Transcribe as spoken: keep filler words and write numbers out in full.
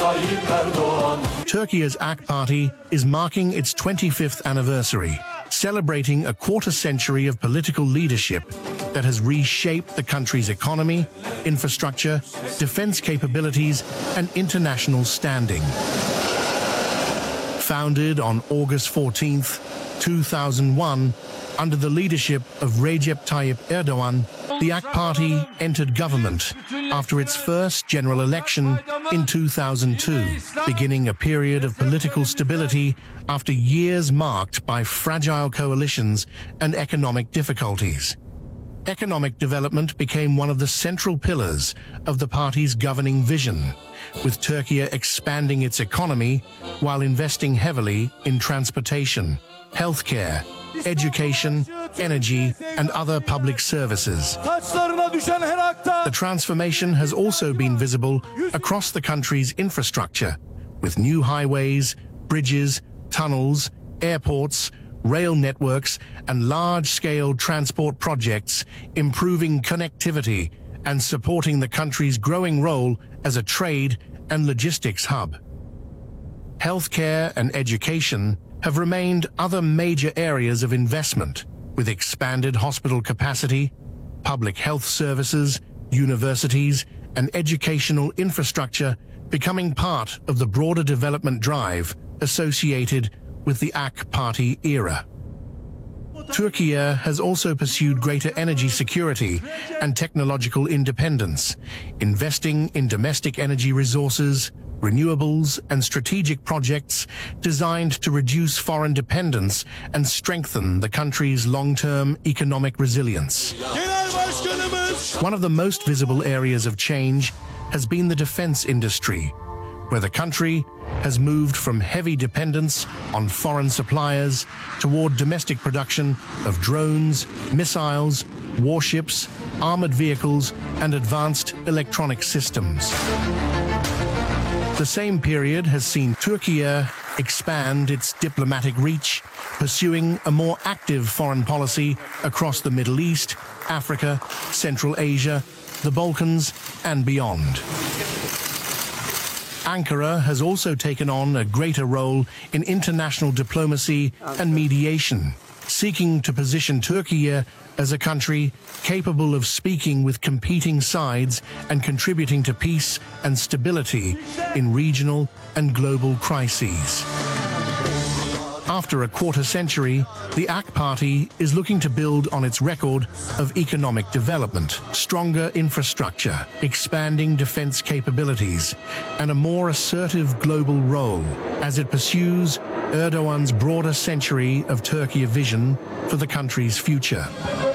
Turkey's A K Party is marking its twenty-fifth anniversary, celebrating a quarter century of political leadership that has reshaped the country's economy, infrastructure, defense capabilities, and international standing. Founded on August fourteenth, two thousand one, under the leadership of Recep Tayyip Erdogan, the A K Party entered government after its first general election in two thousand two, beginning a period of political stability after years marked by fragile coalitions and economic difficulties. Economic development became one of the central pillars of the party's governing vision, with Turkey expanding its economy while investing heavily in transportation, healthcare, education, energy, and other public services. The transformation has also been visible across the country's infrastructure, with new highways, bridges, tunnels, airports, rail networks, and large-scale transport projects improving connectivity and supporting the country's growing role as a trade and logistics hub. Healthcare and education have remained other major areas of investment, with expanded hospital capacity, public health services, universities, and educational infrastructure becoming part of the broader development drive associated with the A K Party era. Turkey has also pursued greater energy security and technological independence, investing in domestic energy resources, renewables, and strategic projects designed to reduce foreign dependence and strengthen the country's long-term economic resilience. One of the most visible areas of change has been the defense industry, where the country has moved from heavy dependence on foreign suppliers toward domestic production of drones, missiles, warships, armored vehicles, and advanced electronic systems. The same period has seen Turkey expand its diplomatic reach, pursuing a more active foreign policy across the Middle East, Africa, Central Asia, the Balkans, and beyond. Ankara has also taken on a greater role in international diplomacy and mediation, seeking to position Turkey as a country capable of speaking with competing sides and contributing to peace and stability in regional and global crises. After a quarter century, the A K Party is looking to build on its record of economic development, stronger infrastructure, expanding defense capabilities, and a more assertive global role as it pursues Erdogan's broader century of Turkey vision for the country's future.